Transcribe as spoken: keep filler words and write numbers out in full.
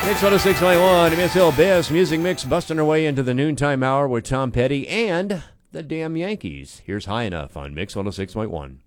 Mix one oh six point one, M S L Best Music Mix, busting our way into the noontime hour with Tom Petty and the Damn Yankees. Here's High Enough on Mix one oh six point one.